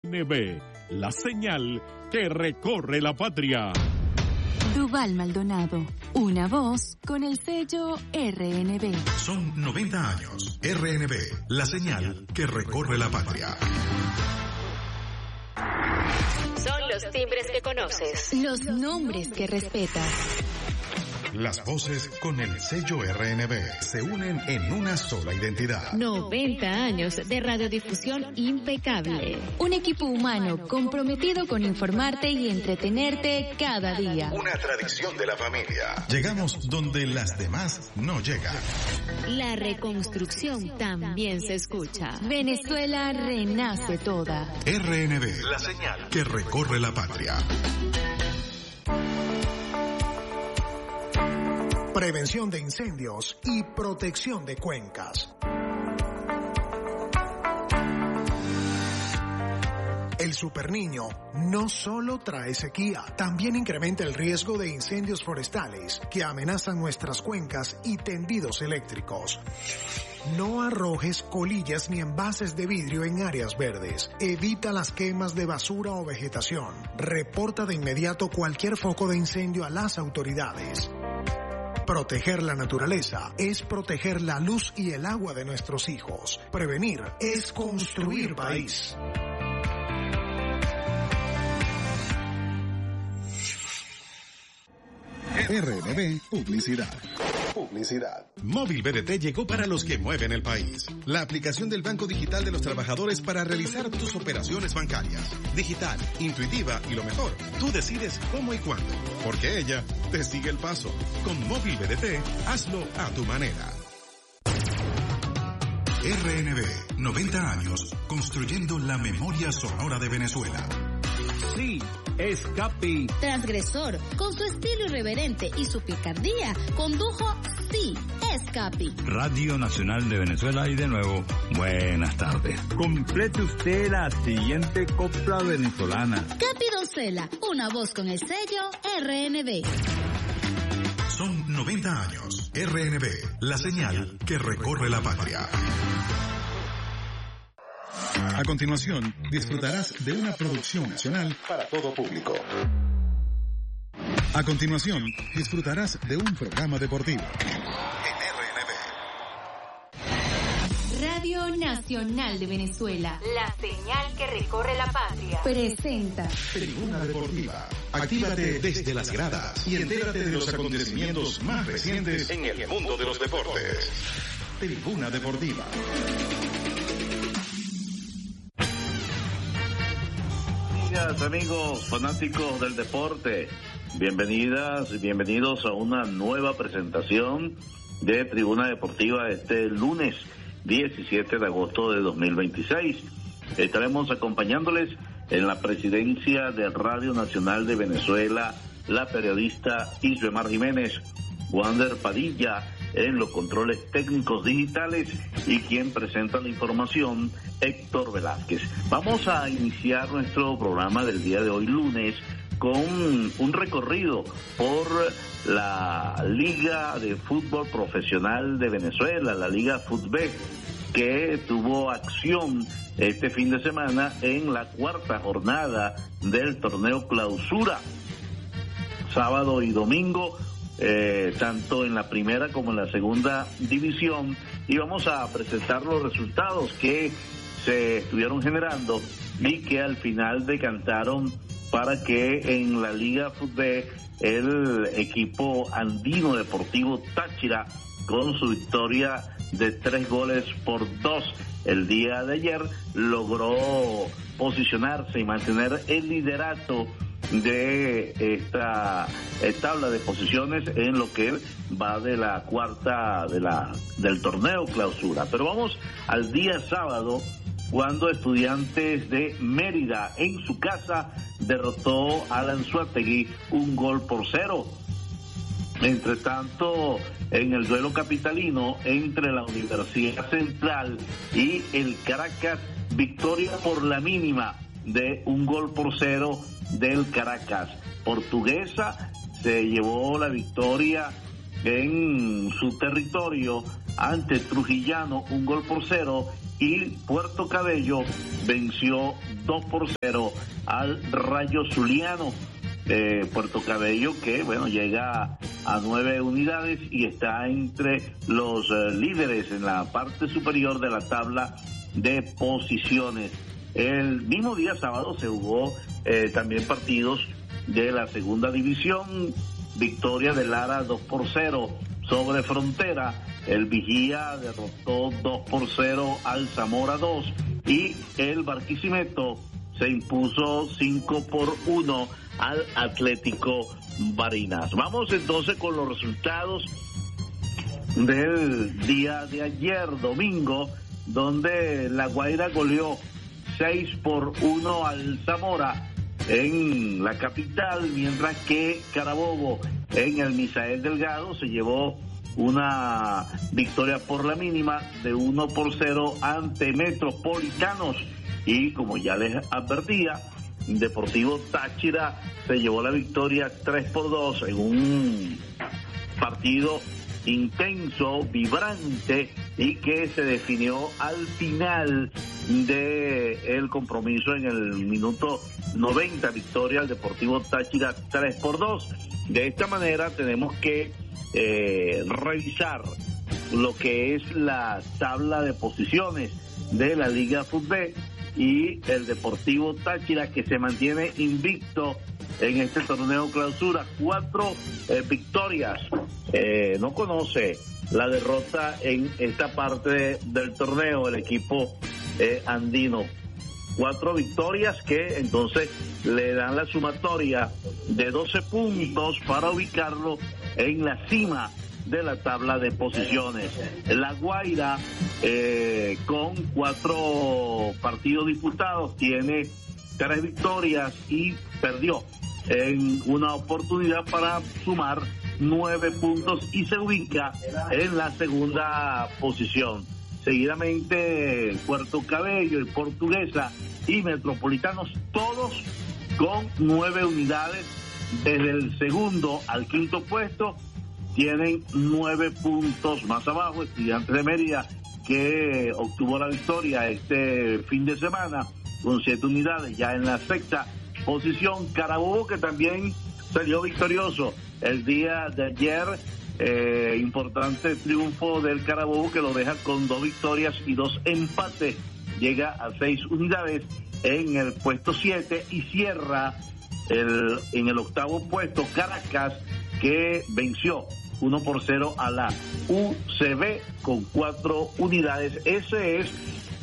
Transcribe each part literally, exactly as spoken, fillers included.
N B, la señal que recorre la patria. Duval Maldonado, una voz con el sello R N B. Son noventa años. R N B, la señal que recorre la patria. Son los timbres que conoces, los nombres que respetas. Las voces con el sello R N B se unen en una sola identidad. noventa años de radiodifusión impecable. Un equipo humano comprometido con informarte y entretenerte cada día. Una tradición de la familia. Llegamos donde las demás no llegan. La reconstrucción también se escucha. Venezuela renace toda. R N B, la señal que recorre la patria. Prevención de incendios y protección de cuencas. El Superniño no solo trae sequía, también incrementa el riesgo de incendios forestales que amenazan nuestras cuencas y tendidos eléctricos. No arrojes colillas ni envases de vidrio en áreas verdes. Evita las quemas de basura o vegetación. Reporta de inmediato cualquier foco de incendio a las autoridades. Proteger la naturaleza es proteger la luz y el agua de nuestros hijos. Prevenir es construir país. R N B Publicidad. Publicidad. Móvil B D T llegó para los que mueven el país. La aplicación del Banco Digital de los Trabajadores para realizar tus operaciones bancarias. Digital, intuitiva y lo mejor, tú decides cómo y cuándo, porque ella te sigue el paso. Con Móvil B D T, hazlo a tu manera. R N B, noventa años, construyendo la memoria sonora de Venezuela. Sí, es Capi. Transgresor, con su estilo irreverente y su picardía, condujo Sí, es Capi. Radio Nacional de Venezuela y de nuevo, buenas tardes. Complete usted la siguiente copla venezolana. Capi Doncella, una voz con el sello R N B. Son noventa años. R N B, la señal que recorre la patria. A continuación, disfrutarás de una producción nacional para todo público. A continuación, disfrutarás de un programa deportivo. En R N B. Radio Nacional de Venezuela, la señal que recorre la patria. Presenta Tribuna Deportiva. Actívate desde las gradas y entérate de los acontecimientos más recientes en el mundo de los deportes. Tribuna Deportiva. Amigos fanáticos del deporte, bienvenidas y bienvenidos a una nueva presentación de Tribuna Deportiva este lunes diecisiete de agosto de dos mil veintiséis. Estaremos acompañándoles en la presidencia de Radio Nacional de Venezuela, la periodista Isbemar Jiménez, Wander Padilla en los controles técnicos digitales y quien presenta la información, Héctor Velázquez. Vamos a iniciar nuestro programa del día de hoy lunes con un recorrido por la Liga de Fútbol Profesional de Venezuela, la Liga Futb, que tuvo acción este fin de semana en la cuarta jornada del torneo Clausura. Sábado y domingo, Eh, tanto en la primera como en la segunda división, y vamos a presentar los resultados que se estuvieron generando y que al final decantaron para que en la Liga Fútbol el equipo andino Deportivo Táchira, con su victoria de tres goles por dos el día de ayer, logró posicionarse y mantener el liderato de esta tabla de posiciones en lo que va de la cuarta de la del torneo Clausura. Pero vamos al día sábado, cuando Estudiantes de Mérida en su casa derrotó al Anzoátegui un gol por cero. Entre tanto, en el duelo capitalino entre la Universidad Central y el Caracas, victoria por la mínima de un gol por cero del Caracas. Portuguesa se llevó la victoria en su territorio ante Trujillano, un gol por cero, y Puerto Cabello venció dos por cero al Rayo Zuliano. Eh, Puerto Cabello que bueno llega a nueve unidades y está entre los eh, líderes en la parte superior de la tabla de posiciones. El mismo día sábado se jugó eh, también partidos de la segunda división. Victoria de Lara dos por cero sobre Frontera. El Vigía derrotó dos por cero al Zamora dos y el Barquisimeto se impuso cinco por uno al Atlético Barinas. Vamos entonces con los resultados del día de ayer, domingo, donde La Guaira goleó seis por uno al Zamora en la capital, mientras que Carabobo en el Misael Delgado se llevó una victoria por la mínima de uno por cero ante Metropolitanos. Y como ya les advertía, Deportivo Táchira se llevó la victoria tres por dos en un partido intenso, vibrante y que se definió al final de el compromiso en el minuto noventa, victoria al Deportivo Táchira tres por dos. De esta manera tenemos que eh, revisar lo que es la tabla de posiciones de la Liga Fútbol y el Deportivo Táchira, que se mantiene invicto en este torneo clausura, cuatro eh, victorias, eh, no conoce la derrota en esta parte de, del torneo el equipo eh, andino, cuatro victorias que entonces le dan la sumatoria de doce puntos para ubicarlo en la cima de la tabla de posiciones. La Guaira, eh, con cuatro partidos disputados, tiene tres victorias y perdió en una oportunidad para sumar nueve puntos y se ubica en la segunda posición. Seguidamente Puerto Cabello y Portuguesa y Metropolitanos, todos con nueve unidades. Desde el segundo al quinto puesto tienen nueve puntos más abajo. Estudiantes de Mérida, que obtuvo la victoria este fin de semana con siete unidades, ya en la sexta posición. Carabobo, que también salió victorioso el día de ayer, eh, importante triunfo del Carabobo, que lo deja con dos victorias y dos empates, llega a seis unidades en el puesto siete y cierra el, en el octavo puesto Caracas, que venció uno por cero a la U C B con cuatro unidades. Ese es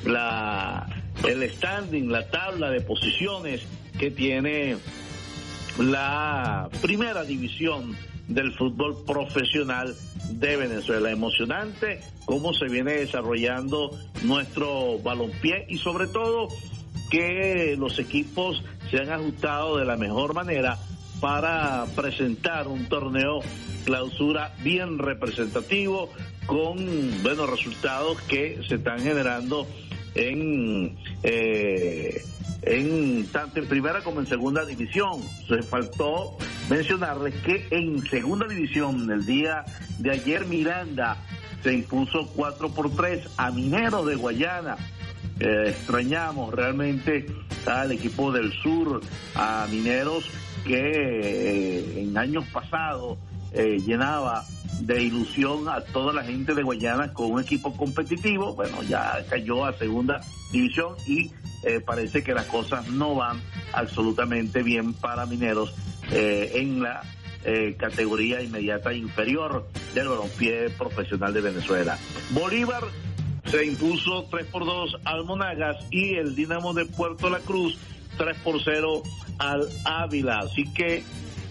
la el standing, la tabla de posiciones que tiene la primera división del fútbol profesional de Venezuela. Emocionante cómo se viene desarrollando nuestro balompié y sobre todo que los equipos se han ajustado de la mejor manera para presentar un torneo clausura bien representativo con buenos resultados que se están generando en eh, en tanto en primera como en segunda división. Se faltó mencionarles que en segunda división el día de ayer Miranda se impuso cuatro por tres a Mineros de Guayana. Eh, extrañamos realmente al equipo del sur, a Mineros, que eh, en años pasados eh, llenaba de ilusión a toda la gente de Guayana con un equipo competitivo. Bueno, ya cayó a segunda división y eh, parece que las cosas no van absolutamente bien para Mineros eh, en la eh, categoría inmediata inferior del balompié profesional de Venezuela. Bolívar se impuso tres por dos al Monagas y el Dinamo de Puerto La Cruz tres por cero al Ávila. Así que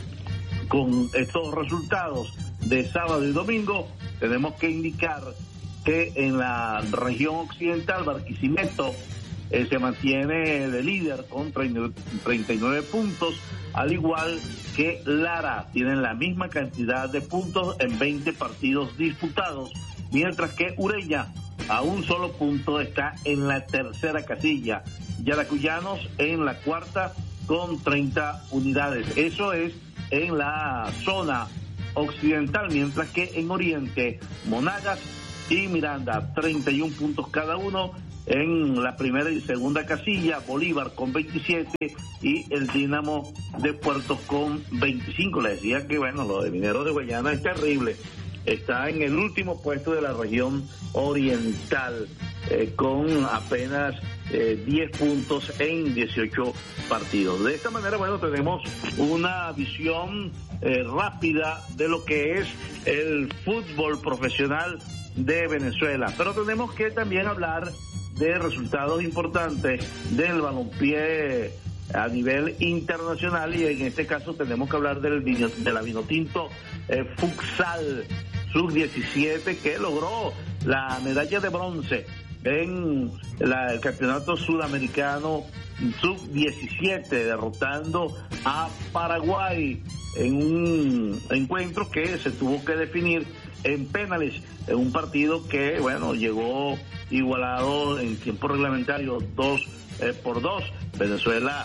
con estos resultados de sábado y domingo tenemos que indicar que en la región occidental Barquisimeto eh, se mantiene de líder con treinta y nueve puntos, al igual que Lara, tienen la misma cantidad de puntos en veinte partidos disputados, mientras que Ureña a un solo punto está en la tercera casilla. Yaracuyanos en la cuarta con treinta unidades. Eso es en la zona occidental, mientras que en oriente Monagas y Miranda treinta y un puntos cada uno, En la primera y segunda casilla, Bolívar con veintisiete y el Dínamo de Puerto con veinticinco. Le decía que, bueno, lo de Mineros de Guayana es terrible. Está en el último puesto de la región oriental, eh, con apenas eh, diez puntos en dieciocho partidos. De esta manera, bueno, tenemos una visión eh, rápida de lo que es el fútbol profesional de Venezuela. Pero tenemos que también hablar de resultados importantes del balompié a nivel internacional, y en este caso tenemos que hablar del vino, de la Vinotinto eh, Futsal sub diecisiete, que logró la medalla de bronce en la, el campeonato sudamericano sub diecisiete, derrotando a Paraguay en un encuentro que se tuvo que definir en penales, en un partido que, bueno, llegó igualado en tiempo reglamentario dos eh, por dos. Venezuela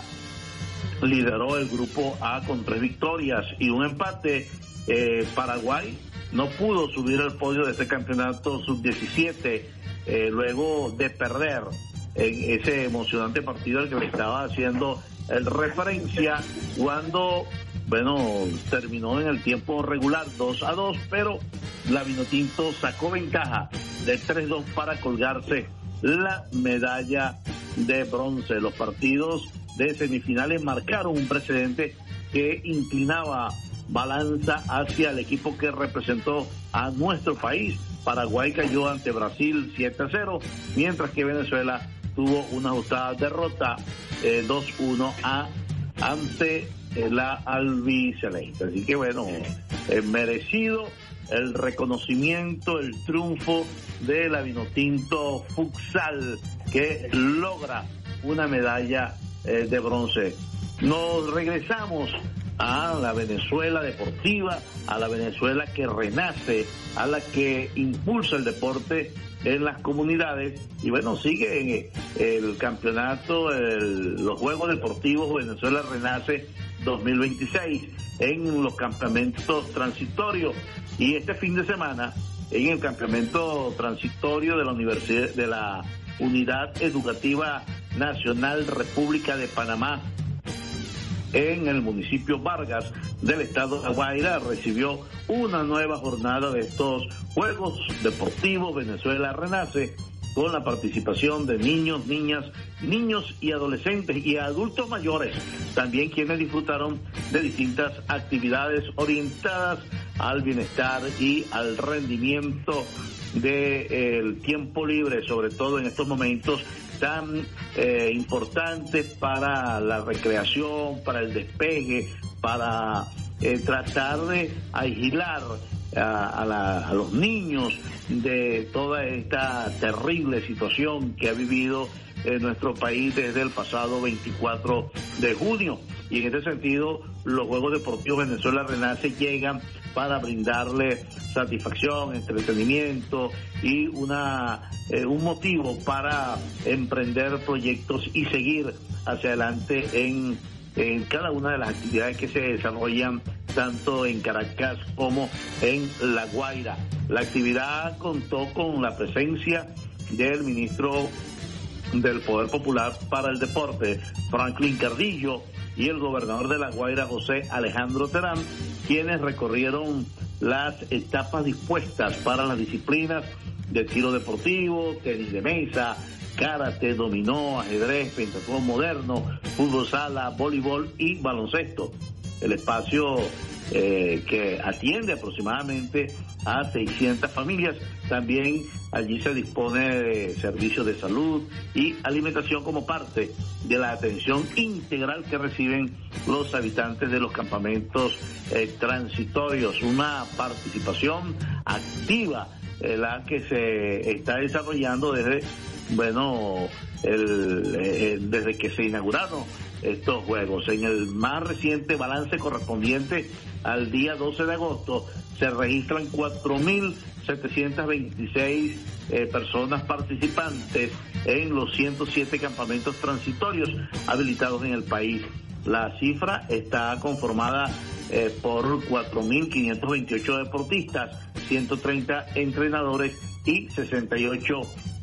lideró el grupo A con tres victorias y un empate. eh, Paraguay no pudo subir al podio de este campeonato sub diecisiete eh, luego de perder en ese emocionante partido al que le estaba haciendo el referencia, cuando, bueno, terminó en el tiempo regular dos a dos, pero la Vinotinto sacó ventaja de tres dos para colgarse la medalla de bronce. Los partidos de semifinales marcaron un precedente que inclinaba balanza hacia el equipo que representó a nuestro país. Paraguay cayó ante Brasil siete a cero, mientras que Venezuela tuvo una ajustada derrota eh, dos uno a ante eh, la albiceleste. Así que, bueno, eh, merecido el reconocimiento, el triunfo de la Vinotinto Futsal, que logra una medalla eh, de bronce. Nos regresamos a la Venezuela deportiva, a la Venezuela que renace, a la que impulsa el deporte en las comunidades, y bueno, sigue en el campeonato, el, los Juegos Deportivos Venezuela Renace dos mil veintiséis, en los campamentos transitorios, y este fin de semana en el campamento transitorio de la Universidad de la Unidad Educativa Nacional República de Panamá, en el municipio Vargas del estado de La Guaira, recibió una nueva jornada de estos Juegos Deportivos Venezuela Renace, con la participación de niños, niñas, niños y adolescentes y adultos mayores, también quienes disfrutaron de distintas actividades orientadas al bienestar y al rendimiento del tiempo libre, sobre todo en estos momentos tan eh, importantes para la recreación, para el despegue, para eh, tratar de aislar a, a, la, a los niños de toda esta terrible situación que ha vivido eh, nuestro país desde el pasado veinticuatro de junio. Y en este sentido, los Juegos Deportivos Venezuela Renace llegan para brindarle satisfacción, entretenimiento y una eh, un motivo para emprender proyectos y seguir hacia adelante en, en cada una de las actividades que se desarrollan tanto en Caracas como en La Guaira. La actividad contó con la presencia del ministro del Poder Popular para el Deporte, Franklin Cardillo, y el gobernador de La Guaira, José Alejandro Terán, quienes recorrieron las etapas dispuestas para las disciplinas de tiro deportivo, tenis de mesa, karate, dominó, ajedrez, pentatlón moderno, fútbol sala, voleibol y baloncesto. El espacio eh, que atiende aproximadamente a seiscientas familias. También allí se dispone de servicios de salud y alimentación como parte de la atención integral que reciben los habitantes de los campamentos eh, transitorios. Una participación activa eh, la que se está desarrollando desde, bueno, el, eh, desde que se inauguraron estos juegos. En el más reciente balance correspondiente al día doce de agosto se registran cuatro mil setecientas veintiséis eh, personas participantes en los ciento siete campamentos transitorios habilitados en el país. La cifra está conformada eh, por cuatro mil quinientos veintiocho deportistas, ciento treinta entrenadores y sesenta y ocho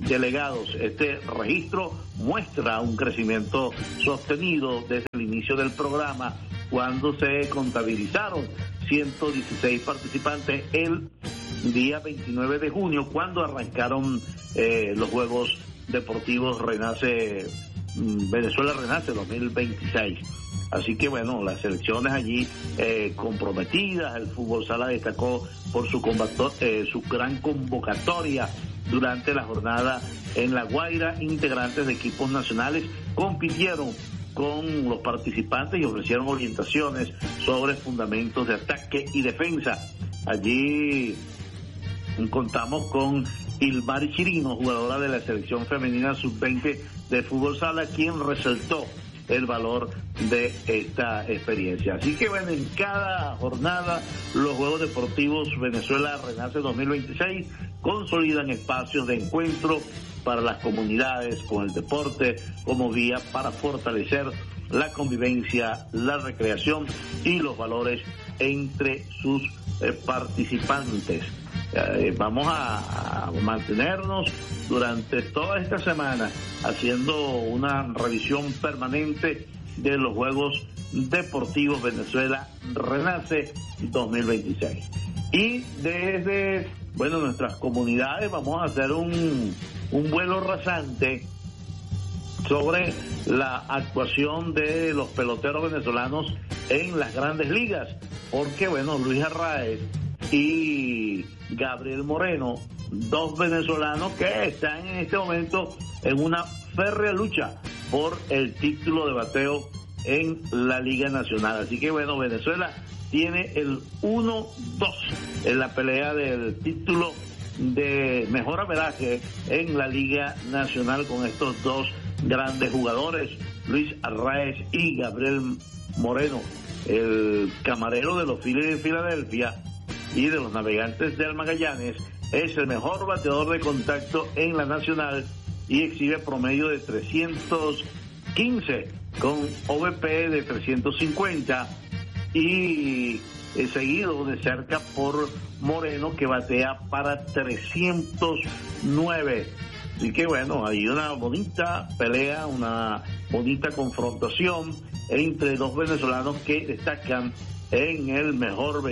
delegados. Este registro muestra un crecimiento sostenido desde el inicio del programa, cuando se contabilizaron ciento dieciséis participantes el día veintinueve de junio, cuando arrancaron eh, los Juegos Deportivos Renace Venezuela Renace dos mil veintiséis. Así que bueno, las selecciones allí eh, comprometidas. El fútbol sala destacó por su, combato, eh, su gran convocatoria durante la jornada en La Guaira. Integrantes de equipos nacionales compitieron con los participantes y ofrecieron orientaciones sobre fundamentos de ataque y defensa. Allí contamos con Ilmari Chirino, jugadora de la selección femenina sub veinte de fútbol sala, quien resaltó el valor de esta experiencia. Así que bueno, en cada jornada los Juegos Deportivos Venezuela Renace dos mil veintiséis consolidan espacios de encuentro para las comunidades con el deporte como vía para fortalecer la convivencia, la recreación y los valores entre sus eh, participantes. Eh, vamos a, a mantenernos durante toda esta semana haciendo una revisión permanente de los Juegos Deportivos Venezuela Renace dos mil veintiséis. Y desde, bueno, nuestras comunidades vamos a hacer un, un vuelo rasante sobre la actuación de los peloteros venezolanos en las grandes ligas, porque bueno, Luis Arraez y Gabriel Moreno, dos venezolanos que están en este momento en una férrea lucha por el título de bateo en la Liga Nacional. Así que bueno, Venezuela tiene el uno dos en la pelea del título de mejor averaje en la Liga Nacional con estos dos grandes jugadores, Luis Arraez y Gabriel Moreno. El camarero de los Phillies de Filadelfia y de los Navegantes del Magallanes es el mejor bateador de contacto en la Nacional y exhibe promedio de trescientos quince con O V P de trescientos cincuenta, y es seguido de cerca por Moreno, que batea para trescientos nueve. Así que bueno, hay una bonita pelea, una bonita confrontación entre dos venezolanos que destacan en el mejor